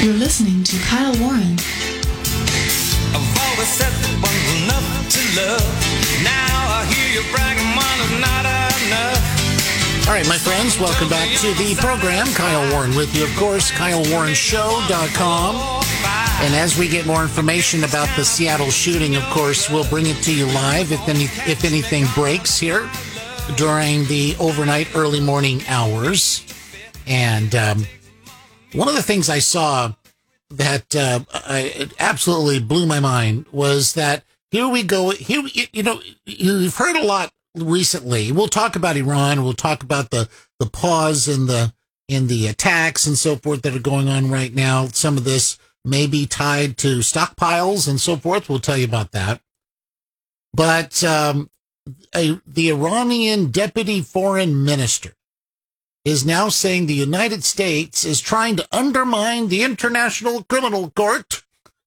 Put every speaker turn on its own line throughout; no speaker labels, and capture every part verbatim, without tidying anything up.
You're listening to Kyle Warren.
I've always said that one's enough to love. Now I hear you bragging one is not enough.
All right, my friends, welcome back to the program. Kyle Warren with you, of course, kyle warren show dot com. And as we get more information about the Seattle shooting, of course, we'll bring it to you live if any if anything breaks here during the overnight early morning hours. And um, one of the things I saw that uh, I, it absolutely blew my mind was that here we go. Here, you know, you've heard a lot recently. We'll talk about Iran. We'll talk about the, the pause in the in the attacks and so forth that are going on right now. Some of this may be tied to stockpiles and so forth. We'll tell you about that. But um, a, the Iranian deputy foreign minister is now saying the United States is trying to undermine the International Criminal Court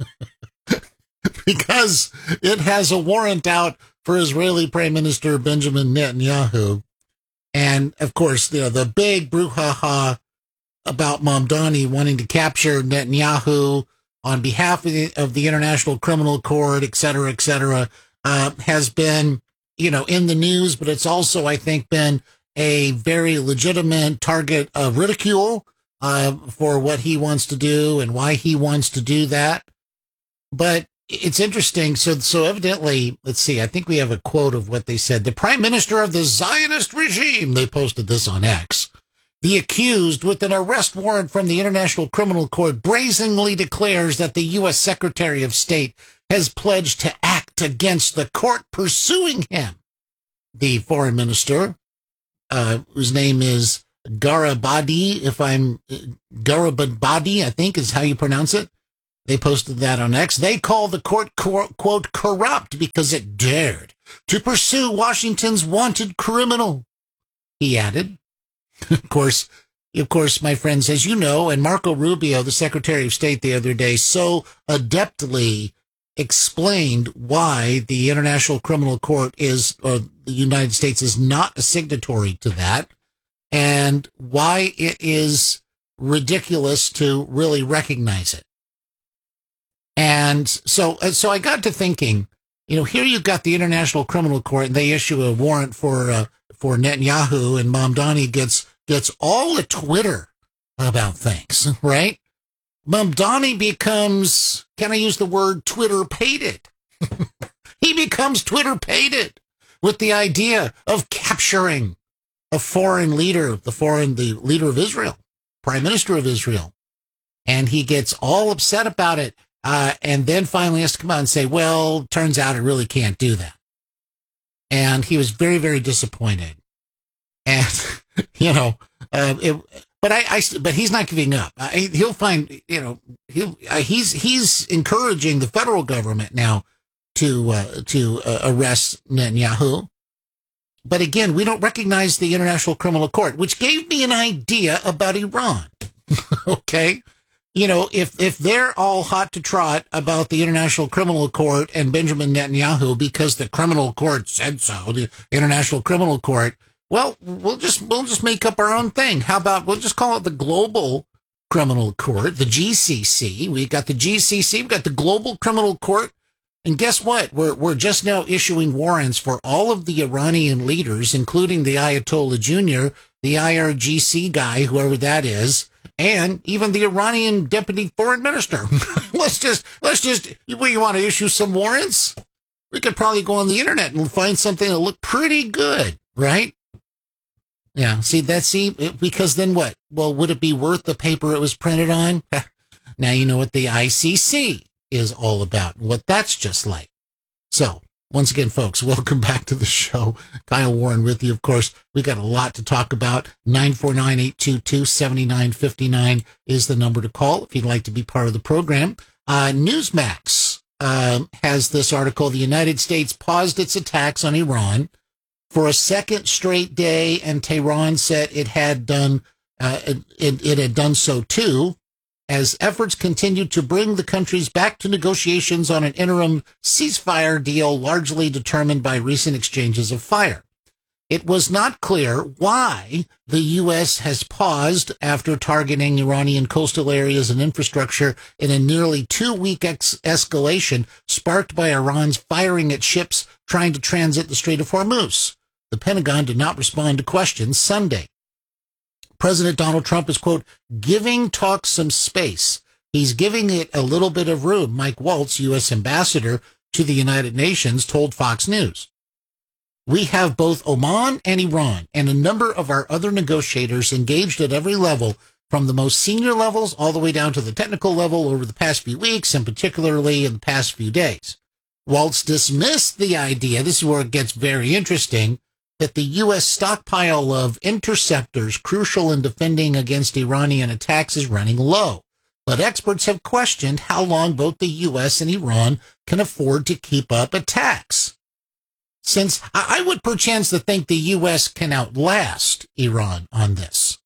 because it has a warrant out for Israeli Prime Minister Benjamin Netanyahu. And, of course, you know, the big brouhaha about Mamdani wanting to capture Netanyahu on behalf of the, of the International Criminal Court, et cetera, et cetera, uh, has been, you know, in the news, but it's also, I think, been a very legitimate target of ridicule uh, for what he wants to do and why he wants to do that. But it's interesting. So, so evidently, let's see, I think we have a quote of what they said. The Prime Minister of the Zionist regime, they posted this on X. The accused, with an arrest warrant from the International Criminal Court, brazenly declares that the U S Secretary of State has pledged to act against the court pursuing him. The foreign minister, uh, whose name is Garabadi, if I'm Garabadi, I think is how you pronounce it. They posted that on X. They call the court, quote, corrupt because it dared to pursue Washington's wanted criminal, he added. Of course, of course, my friends, as you know, and Marco Rubio, the Secretary of State the other day, so adeptly explained why the International Criminal Court is, or the United States is not a signatory to that, and why it is ridiculous to really recognize it. And so, so I got to thinking, you know, here you've got the International Criminal Court, and they issue a warrant for uh, for Netanyahu, and Mamdani gets gets all the Twitter about things, right? Mamdani becomes, can I use the word Twitter-pated? He becomes Twitter-pated with the idea of capturing a foreign leader, the foreign, the leader of Israel, Prime Minister of Israel. And he gets all upset about it. Uh, and then finally has to come out and say, well, turns out it really can't do that. And he was very, very disappointed. And, you know, uh, it, but I, I, but he's not giving up. Uh, he'll find, you know, he'll, uh, he's, he's encouraging the federal government now to, uh, to uh, arrest Netanyahu. But again, we don't recognize the International Criminal Court, which gave me an idea about Iran. Okay. You know, if, if they're all hot to trot about the International Criminal Court and Benjamin Netanyahu because the criminal court said so, the International Criminal Court, well, we'll just, we'll just make up our own thing. How about, we'll just call it the Global Criminal Court, the G C C. We got the G C C, we got the Global Criminal Court. And guess what? We're, we're just now issuing warrants for all of the Iranian leaders, including the Ayatollah Junior, the I R G C guy, whoever that is, and even the Iranian deputy foreign minister. let's just, let's just, we you want to issue some warrants? We could probably go on the internet and find something that look pretty good, right? Yeah. See, that's, see, because then what? Well, would it be worth the paper it was printed on? Now you know what the I C C is all about, what that's just like. So, once again, folks, welcome back to the show. Kyle Warren with you, of course. We got a lot to talk about. nine four nine, eight two two, seven nine five nine is the number to call if you'd like to be part of the program. Uh, Newsmax um, has this article. The United States paused its attacks on Iran for a second straight day, and Tehran said it had done uh, it, it had done so too, as efforts continued to bring the countries back to negotiations on an interim ceasefire deal largely determined by recent exchanges of fire. It was not clear why the U S has paused after targeting Iranian coastal areas and infrastructure in a nearly two-week ex- escalation sparked by Iran's firing at ships trying to transit the Strait of Hormuz. The Pentagon did not respond to questions Sunday. President Donald Trump is, quote, giving talks some space. He's giving it a little bit of room, Mike Waltz, U S ambassador to the United Nations, told Fox News. We have both Oman and Iran and a number of our other negotiators engaged at every level, from the most senior levels all the way down to the technical level over the past few weeks, and particularly in the past few days. Waltz dismissed the idea, this is where it gets very interesting, that the U S stockpile of interceptors crucial in defending against Iranian attacks is running low. But experts have questioned how long both the U S and Iran can afford to keep up attacks. Since I would perchance to think the U S can outlast Iran on this,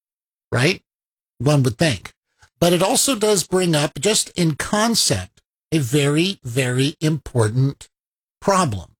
right? One would think. But it also does bring up, just in concept, a very, very important problem.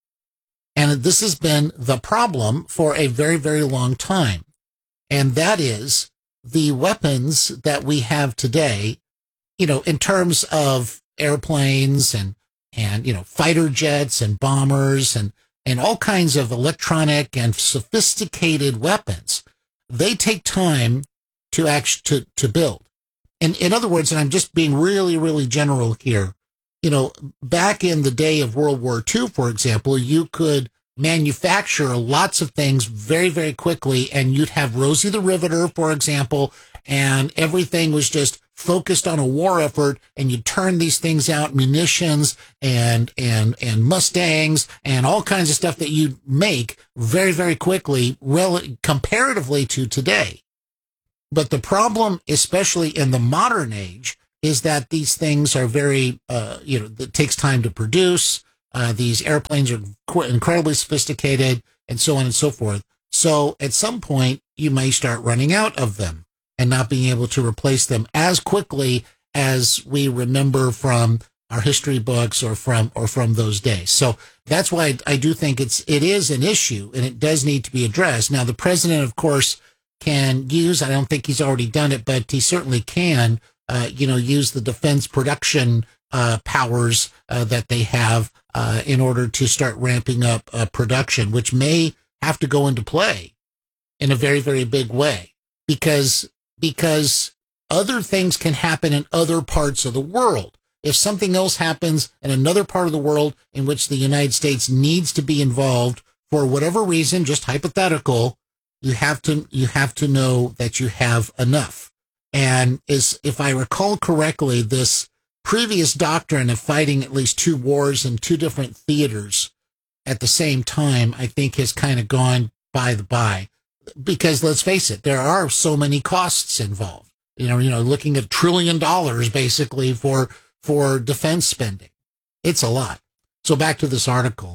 And this has been the problem for a very, very long time. And that is the weapons that we have today, you know, in terms of airplanes and, and, you know, fighter jets and bombers and, and all kinds of electronic and sophisticated weapons. They take time to act, to, to build. And in other words, and I'm just being really, really general here, you know, back in the day of World War Two, for example, you could manufacture lots of things very, very quickly, and you'd have Rosie the Riveter, for example, and everything was just focused on a war effort, and you turn these things out, munitions and and and Mustangs and all kinds of stuff that you make very, very quickly, rel- comparatively to today. But the problem, especially in the modern age, is that these things are very, uh, you know, it takes time to produce. Uh, these airplanes are qu- incredibly sophisticated, and so on and so forth. So at some point, you may start running out of them and not being able to replace them as quickly as we remember from our history books or from or from those days. So that's why I, I do think it's it is an issue, and it does need to be addressed. Now, the president, of course, can use, I don't think he's already done it, but he certainly can, uh, you know, use the defense production uh, powers uh, that they have uh, in order to start ramping up uh, production, which may have to go into play in a very, very big way, because because other things can happen in other parts of the world. If something else happens in another part of the world in which the United States needs to be involved for whatever reason, just hypothetical, you have to you have to know that you have enough. And is if I recall correctly, this previous doctrine of fighting at least two wars in two different theaters at the same time, I think has kind of gone by the by. Because let's face it, there are so many costs involved. You know, you know, looking at trillion dollars basically for for defense spending. It's a lot. So back to this article.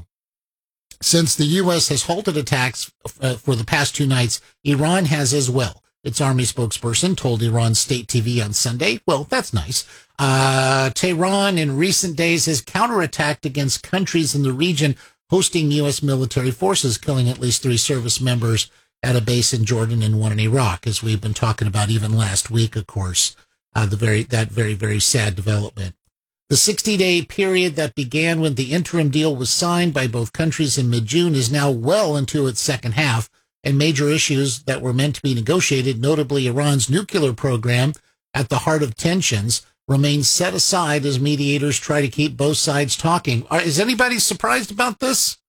Since the U S has halted attacks uh, for the past two nights, Iran has as well. Its army spokesperson told Iran state T V on Sunday. Well, that's nice. Uh, Tehran in recent days has counterattacked against countries in the region hosting U S military forces, killing at least three service members at a base in Jordan and one in Iraq, as we've been talking about even last week, of course, uh, the very that very, very sad development. The sixty-day period that began when the interim deal was signed by both countries in mid-June is now well into its second half, and major issues that were meant to be negotiated, notably Iran's nuclear program, at the heart of tensions, remain set aside as mediators try to keep both sides talking. Are, is anybody surprised about this?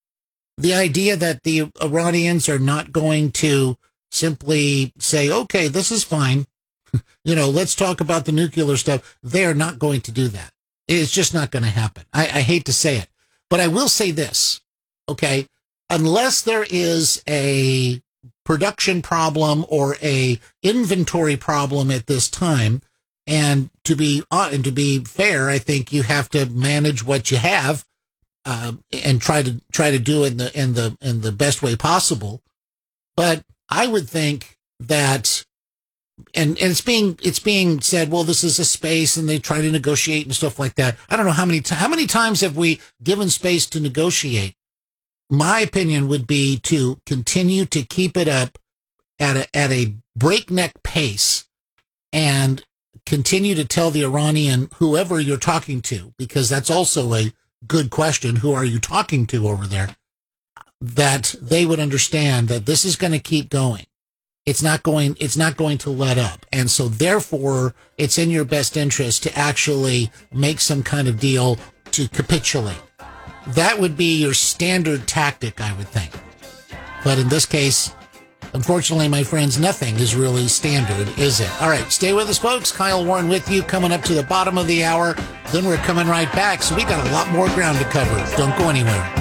The idea that the Iranians are not going to simply say, okay, this is fine. You know, let's talk about the nuclear stuff. They're not going to do that. It's just not going to happen. I, I hate to say it, but I will say this, okay? Unless there is a production problem or a inventory problem at this time, and to be uh, and to be fair, I think you have to manage what you have uh, and try to try to do it in the in the in the best way possible. But I would think that. And, and it's being it's being said, well, this is a space, and they try to negotiate and stuff like that. I don't know how many t- how many times have we given space to negotiate? my opinion would be to continue to keep it up at a, at a breakneck pace and continue to tell the Iranian, whoever you're talking to, because that's also a good question, who are you talking to over there, that they would understand that this is going to keep going. It's not going, it's not going to let up. And so therefore, it's in your best interest to actually make some kind of deal to capitulate. That would be your standard tactic, I would think. But in this case, unfortunately, my friends, nothing is really standard, is it? All right, stay with us, folks. Kyle Warren with you, coming up to the bottom of the hour. Then we're coming right back, so we got a lot more ground to cover. Don't go anywhere.